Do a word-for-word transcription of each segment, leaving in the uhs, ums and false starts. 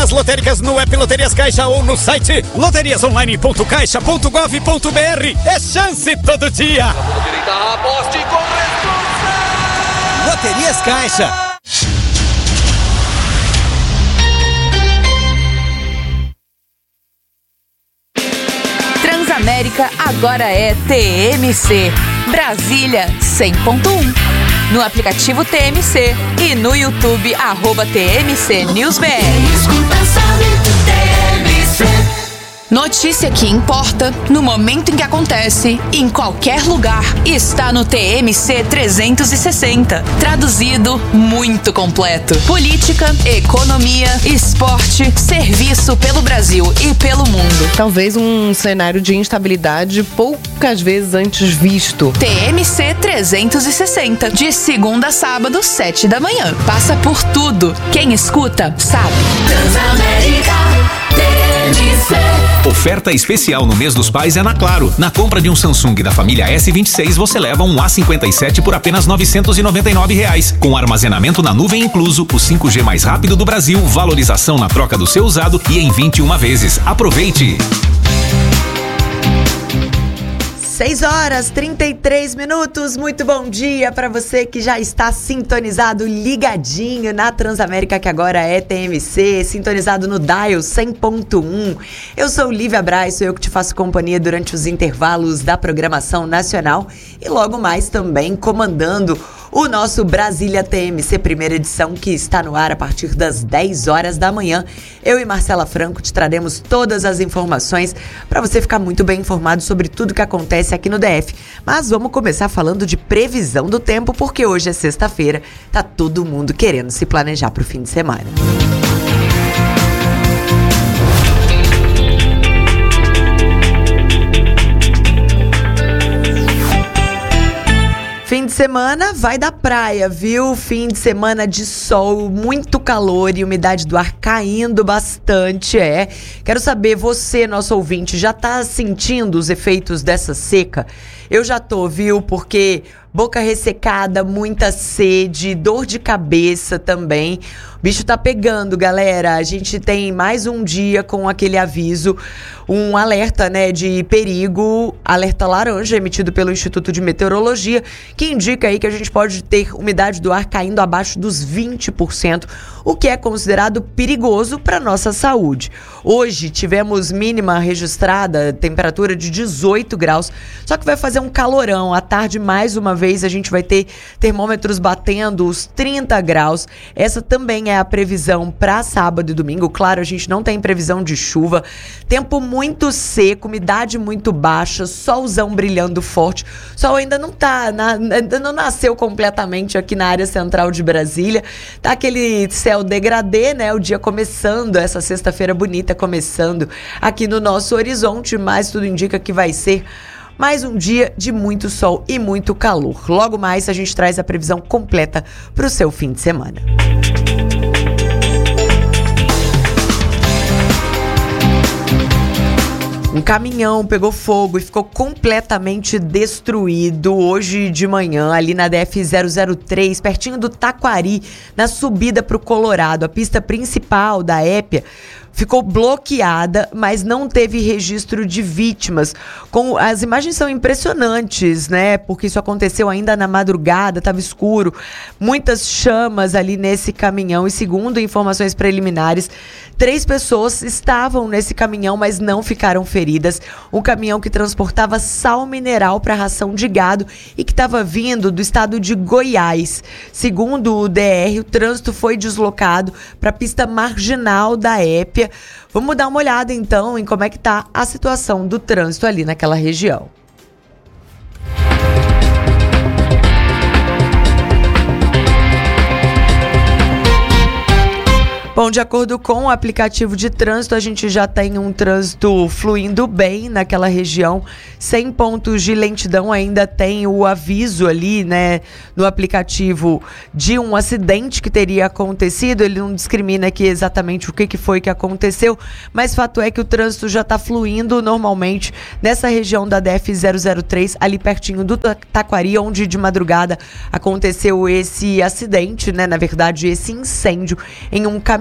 nas lotéricas, no app Loterias Caixa ou no site loterias online ponto caixa ponto gov ponto br. É chance todo dia. Aposte com responsa. Loterias Caixa. Transamérica agora é T M C. Brasília cem ponto um. No aplicativo T M C e no YouTube, arroba T M C News B R. Notícia que importa, no momento em que acontece, em qualquer lugar, está no T M C trezentos e sessenta. Traduzido, muito completo. Política, economia, esporte, serviço pelo Brasil e pelo mundo. Talvez um cenário de instabilidade poucas vezes antes visto. T M C trezentos e sessenta, de segunda a sábado, sete da manhã. Passa por tudo. Quem escuta, sabe. Transamérica, T M C. Oferta especial no mês dos pais é na Claro. Na compra de um Samsung da família S vinte e seis, você leva um A cinquenta e sete por apenas novecentos e noventa e nove reais. Com armazenamento na nuvem incluso, o cinco G mais rápido do Brasil, valorização na troca do seu usado e em vinte e uma vezes. Aproveite! seis horas e trinta e três minutos, muito bom dia para você que já está sintonizado, ligadinho na Transamérica, que agora é T M C, sintonizado no Dial cem ponto um. Eu sou Lívia Braz, sou eu que te faço companhia durante os intervalos da programação nacional e logo mais também comandando o nosso Brasília T M C primeira edição, que está no ar a partir das dez horas da manhã. Eu e Marcela Franco te traremos todas as informações para você ficar muito bem informado sobre tudo que acontece aqui no D F. Mas vamos começar falando de previsão do tempo, porque hoje é sexta-feira, tá todo mundo querendo se planejar para o fim de semana. Fim de semana vai da praia, viu? Fim de semana de sol, muito calor e umidade do ar caindo bastante, é. Quero saber, você, nosso ouvinte, já tá sentindo os efeitos dessa seca? Eu já tô, viu? Porque boca ressecada, muita sede, dor de cabeça também. O bicho tá pegando, galera. A gente tem mais um dia com aquele aviso, um alerta, né, de perigo, alerta laranja emitido pelo Instituto de Meteorologia, que indica aí que a gente pode ter umidade do ar caindo abaixo dos vinte por cento, o que é considerado perigoso para nossa saúde. Hoje tivemos mínima registrada, temperatura de dezoito graus, só que vai fazer um calorão. À tarde, mais uma vez, a gente vai ter termômetros batendo os trinta graus. Essa também é a previsão para sábado e domingo. Claro, a gente não tem previsão de chuva. Tempo muito seco, umidade muito baixa, solzão brilhando forte. O sol ainda não tá, na, ainda não nasceu completamente aqui na área central de Brasília. Tá aquele céu degradê, né? O dia começando, essa sexta-feira bonita começando aqui no nosso horizonte, mas tudo indica que vai ser mais um dia de muito sol e muito calor. Logo mais a gente traz a previsão completa para o seu fim de semana. Um caminhão pegou fogo e ficou completamente destruído hoje de manhã, ali na D F zero zero três, pertinho do Taquari, na subida para o Colorado. A pista principal da Épia ficou bloqueada, mas não teve registro de vítimas. Com, as imagens são impressionantes, né? Porque isso aconteceu ainda na madrugada, estava escuro, muitas chamas ali nesse caminhão. E segundo informações preliminares, três pessoas estavam nesse caminhão, mas não ficaram feridas. Um caminhão que transportava sal mineral para ração de gado e que estava vindo do estado de Goiás. Segundo o D R, o trânsito foi deslocado para a pista marginal da Épia. Vamos dar uma olhada então em como é que está a situação do trânsito ali naquela região. Bom, de acordo com o aplicativo de trânsito, a gente já tem um trânsito fluindo bem naquela região, sem pontos de lentidão. Ainda tem o aviso ali, né, no aplicativo de um acidente que teria acontecido. Ele não discrimina aqui exatamente o que, que foi que aconteceu, mas fato é que o trânsito já está fluindo normalmente nessa região da D F zero zero três, ali pertinho do Taquari, onde de madrugada aconteceu esse acidente, né, na verdade esse incêndio em um caminhão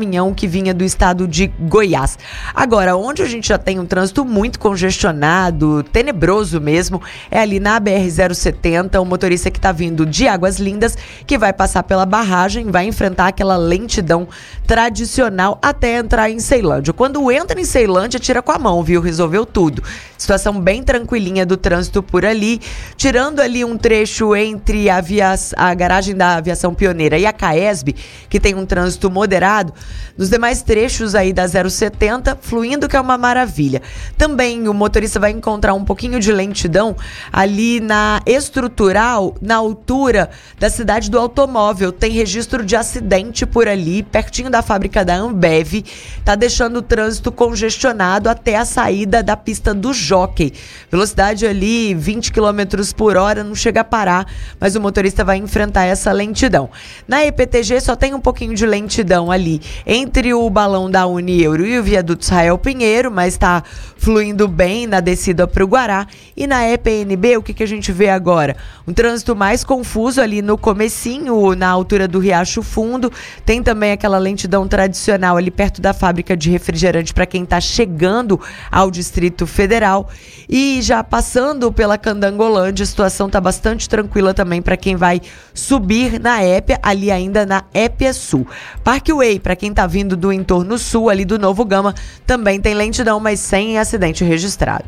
caminhão que vinha do estado de Goiás. Agora, onde a gente já tem um trânsito muito congestionado, tenebroso mesmo, é ali na B R zero setenta, o motorista que está vindo de Águas Lindas, que vai passar pela barragem, vai enfrentar aquela lentidão tradicional até entrar em Ceilândia. Quando entra em Ceilândia, tira com a mão, viu? Resolveu tudo. Situação bem tranquilinha do trânsito por ali, tirando ali um trecho entre a, via, a garagem da Aviação Pioneira e a Caesb, que tem um trânsito moderado. Nos demais trechos aí da zero setenta, fluindo, que é uma maravilha. Também o motorista vai encontrar um pouquinho de lentidão ali na Estrutural, na altura da Cidade do Automóvel. Tem registro de acidente por ali, pertinho da fábrica da Ambev. Tá deixando o trânsito congestionado até a saída da pista do Jockey. Velocidade ali vinte quilômetros por hora, não chega a parar, mas o motorista vai enfrentar essa lentidão. Na E P T G só tem um pouquinho de lentidão ali entre o balão da Unieuro e o viaduto Israel Pinheiro, mas está fluindo bem na descida para o Guará. E na E P N B, o que, que a gente vê agora? Um trânsito mais confuso ali no comecinho, na altura do Riacho Fundo. Tem também aquela lentidão tradicional ali perto da fábrica de refrigerante para quem está chegando ao Distrito Federal. E já passando pela Candangolândia, a situação está bastante tranquila também para quem vai subir na Épia, ali ainda na Épia Sul. Parkway, para quem está vindo do entorno sul, ali do Novo Gama, também tem lentidão, mas sem acidente registrado.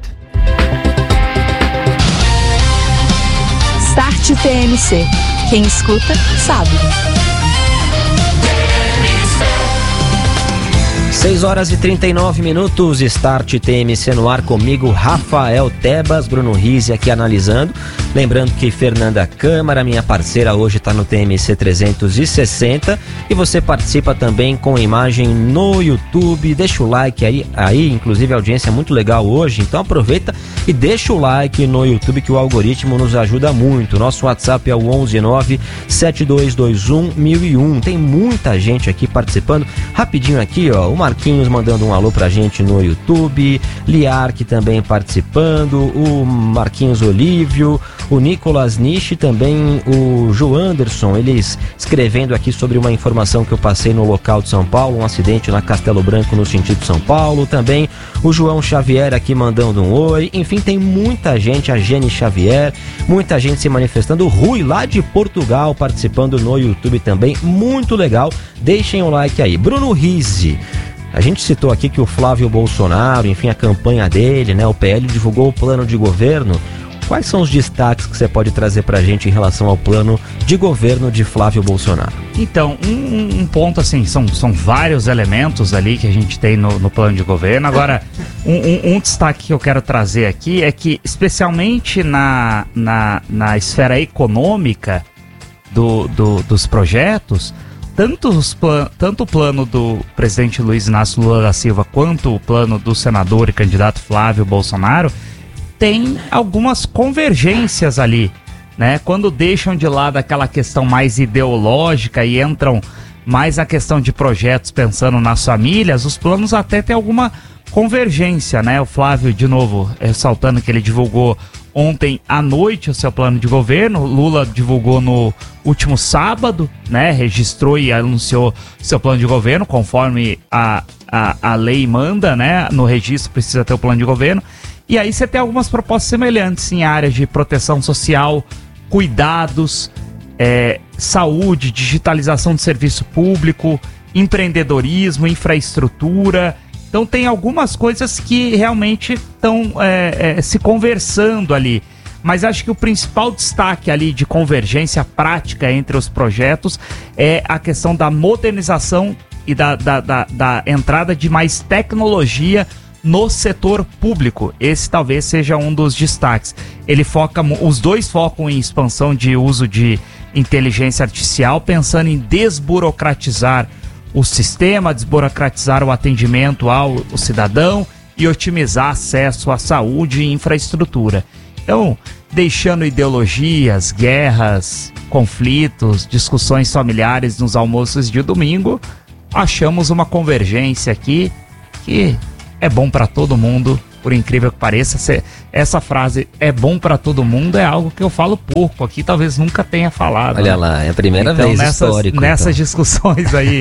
Start T M C. Quem escuta, sabe. seis horas e trinta e nove minutos, Start T M C no ar, comigo, Rafael Tebas, Bruno Rizzi aqui analisando. Lembrando que Fernanda Câmara, minha parceira, hoje está no T M C trezentos e sessenta. E você participa também com imagem no YouTube. Deixa o like aí, aí, inclusive a audiência é muito legal hoje. Então aproveita e deixa o like no YouTube, que o algoritmo nos ajuda muito. Nosso WhatsApp é o onze nove sete dois dois um mil e um. Tem muita gente aqui participando. Rapidinho aqui, ó, o Marquinhos mandando um alô pra gente no YouTube, Liarque também participando, o Marquinhos Olívio, o Nicolas Nishi, também o João Anderson, eles escrevendo aqui sobre uma informação que eu passei no local de São Paulo, um acidente na Castelo Branco no sentido São Paulo. Também o João Xavier aqui mandando um oi. Enfim, tem muita gente, a Jenny Xavier, muita gente se manifestando. O Rui lá de Portugal participando no YouTube também, muito legal. Deixem o like aí. Bruno Rizzi, a gente citou aqui que o Flávio Bolsonaro, enfim, a campanha dele, né, o P L divulgou o plano de governo. Quais são os destaques que você pode trazer pra gente em relação ao plano de governo de Flávio Bolsonaro? Então, um, um ponto assim, são, são vários elementos ali que a gente tem no, no plano de governo. Agora, um, um, um destaque que eu quero trazer aqui é que, especialmente na, na, na esfera econômica do, do, dos projetos, tanto, os plan, tanto o plano do presidente Luiz Inácio Lula da Silva quanto o plano do senador e candidato Flávio Bolsonaro tem algumas convergências ali, né? Quando deixam de lado aquela questão mais ideológica e entram mais a questão de projetos pensando nas famílias, os planos até têm alguma convergência, né? O Flávio, de novo, ressaltando que ele divulgou ontem à noite o seu plano de governo, Lula divulgou no último sábado, né? Registrou e anunciou seu plano de governo, conforme a, a, a lei manda, né? No registro precisa ter o plano de governo. E aí você tem algumas propostas semelhantes em áreas de proteção social, cuidados, é, saúde, digitalização do serviço público, empreendedorismo, infraestrutura. Então tem algumas coisas que realmente estão é, é, se conversando ali. Mas acho que o principal destaque ali de convergência prática entre os projetos é a questão da modernização e da, da, da, da entrada de mais tecnologia no setor público. Esse talvez seja um dos destaques. Ele foca, os dois focam em expansão de uso de inteligência artificial, pensando em desburocratizar o sistema, desburocratizar o atendimento ao, ao cidadão e otimizar acesso à saúde e infraestrutura. Então, deixando ideologias, guerras, conflitos, discussões familiares nos almoços de domingo, achamos uma convergência aqui que é bom para todo mundo, por incrível que pareça. Essa frase, é bom para todo mundo, é algo que eu falo pouco aqui, talvez nunca tenha falado. Olha né? lá, é a primeira então, vez nessas, histórico. Nessas então. discussões aí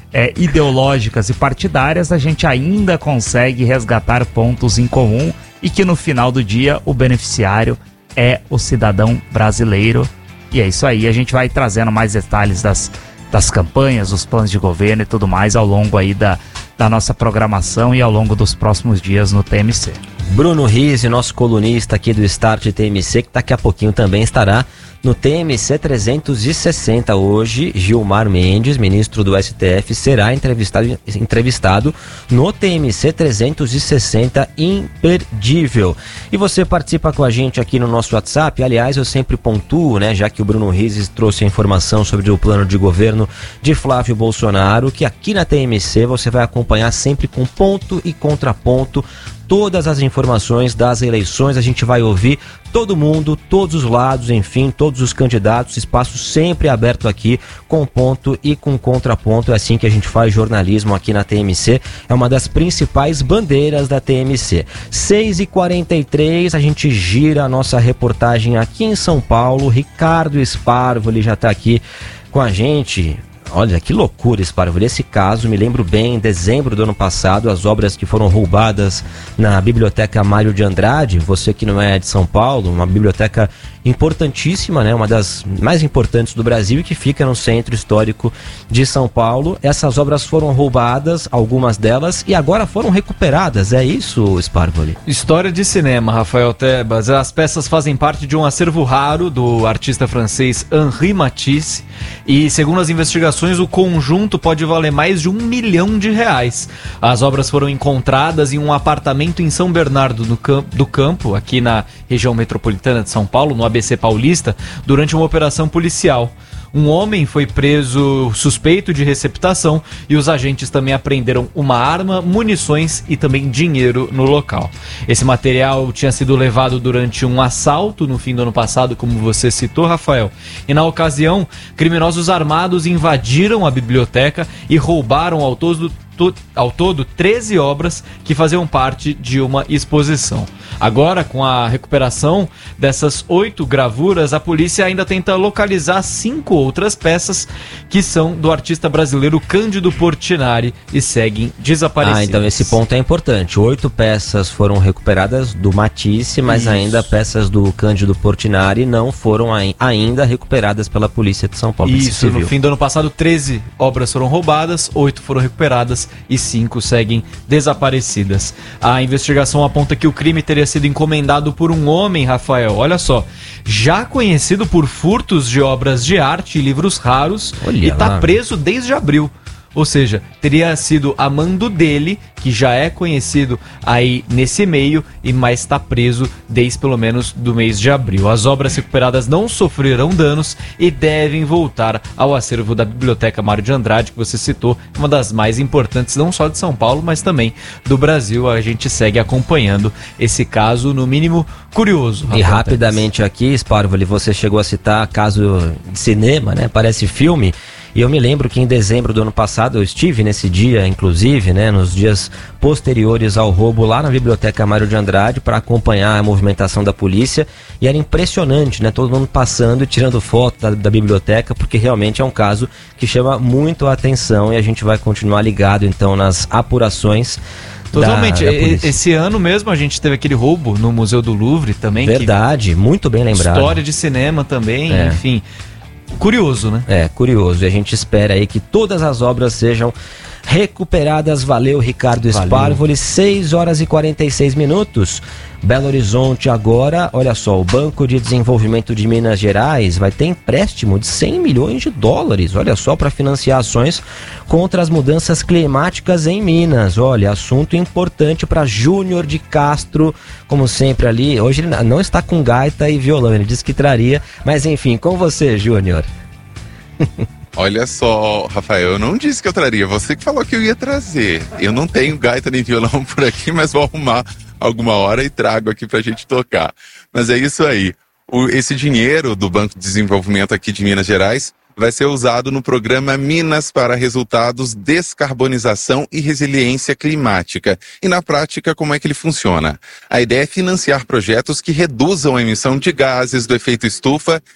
é, ideológicas e partidárias, a gente ainda consegue resgatar pontos em comum e que no final do dia o beneficiário é o cidadão brasileiro. E é isso aí, a gente vai trazendo mais detalhes das, das campanhas, dos planos de governo e tudo mais ao longo aí da, da nossa programação e ao longo dos próximos dias no T M C. Bruno Rizzi, nosso colunista aqui do Start T M C, que daqui a pouquinho também estará no T M C trezentos e sessenta. Hoje, Gilmar Mendes, ministro do S T F, será entrevistado, entrevistado no T M C trezentos e sessenta, imperdível. E você participa com a gente aqui no nosso WhatsApp. Aliás, eu sempre pontuo, né, já que o Bruno Rizzi trouxe a informação sobre o plano de governo de Flávio Bolsonaro, que aqui na T M C você vai acompanhar sempre com ponto e contraponto todas as informações das eleições. A gente vai ouvir todo mundo, todos os lados, enfim, todos os candidatos, espaço sempre aberto aqui, com ponto e com contraponto. É assim que a gente faz jornalismo aqui na T M C, é uma das principais bandeiras da T M C. seis e quarenta e três, a gente gira a nossa reportagem aqui em São Paulo. Ricardo Sparvoli já está aqui com a gente. Olha, que loucura, Sparvoli. Esse caso, me lembro bem, em dezembro do ano passado, as obras que foram roubadas na Biblioteca Mário de Andrade. Você que não é de São Paulo, uma biblioteca importantíssima, né? Uma das mais importantes do Brasil e que fica no centro histórico de São Paulo. Essas obras foram roubadas, algumas delas, e agora foram recuperadas. É isso, Sparvoli? História de cinema, Rafael Tebas. As peças fazem parte de um acervo raro do artista francês Henri Matisse e, segundo as investigações, o conjunto pode valer mais de um milhão de reais. As obras foram encontradas em um apartamento em São Bernardo do Campo, do Campo aqui na região metropolitana de São Paulo, no A B C Paulista, durante uma operação policial. Um homem foi preso suspeito de receptação e os agentes também apreenderam uma arma, munições e também dinheiro no local. Esse material tinha sido levado durante um assalto no fim do ano passado, como você citou, Rafael. E na ocasião, criminosos armados invadiram a biblioteca e roubaram ao todo, ao todo treze obras que faziam parte de uma exposição. Agora, com a recuperação dessas oito gravuras, a polícia ainda tenta localizar cinco outras peças que são do artista brasileiro Cândido Portinari e seguem desaparecidas. Ah, então esse ponto é importante. Oito peças foram recuperadas do Matisse, mas Isso. ainda peças do Cândido Portinari não foram ainda recuperadas pela Polícia de São Paulo. Isso, no fim do ano passado, treze obras foram roubadas, oito foram recuperadas e cinco seguem desaparecidas. A investigação aponta que o crime teria sido encomendado por um homem, Rafael, olha só, já conhecido por furtos de obras de arte e livros raros, olha e está preso desde abril. Ou seja, teria sido a mando dele, que já é conhecido aí nesse meio, e mais está preso desde pelo menos do mês de abril. As obras recuperadas não sofrerão danos e devem voltar ao acervo da Biblioteca Mário de Andrade, que você citou, uma das mais importantes não só de São Paulo, mas também do Brasil. A gente segue acompanhando esse caso, no mínimo curioso. E rapidamente aqui, Sparvoli, você chegou a citar caso de cinema, né? Parece filme. E eu me lembro que em dezembro do ano passado eu estive nesse dia, inclusive, né, nos dias posteriores ao roubo lá na Biblioteca Mário de Andrade para acompanhar a movimentação da polícia. E era impressionante, né, todo mundo passando e tirando foto da, da biblioteca, porque realmente é um caso que chama muito a atenção e a gente vai continuar ligado então nas apurações. Totalmente. Da, da Esse ano mesmo a gente teve aquele roubo no Museu do Louvre também. Verdade, que... muito bem lembrado. História de cinema também, é. enfim... Curioso, né? É, curioso. E a gente espera aí que todas as obras sejam recuperadas. Valeu, Ricardo Sparvoli. seis horas e quarenta e seis minutos. Belo Horizonte agora, olha só, o Banco de Desenvolvimento de Minas Gerais vai ter empréstimo de cem milhões de dólares, olha só, para financiar ações contra as mudanças climáticas em Minas. Olha, assunto importante para Júnior de Castro, como sempre ali. Hoje ele não está com gaita e violão, ele disse que traria, mas enfim, com você, Júnior. Olha só, Rafael, eu não disse que eu traria, você que falou que eu ia trazer. Eu não tenho gaita nem violão por aqui, mas vou arrumar alguma hora e trago aqui pra gente tocar. Mas é isso aí. O, esse dinheiro do Banco de Desenvolvimento aqui de Minas Gerais vai ser usado no programa Minas para Resultados, Descarbonização e Resiliência Climática. E na prática, como é que ele funciona? A ideia é financiar projetos que reduzam a emissão de gases do efeito estufa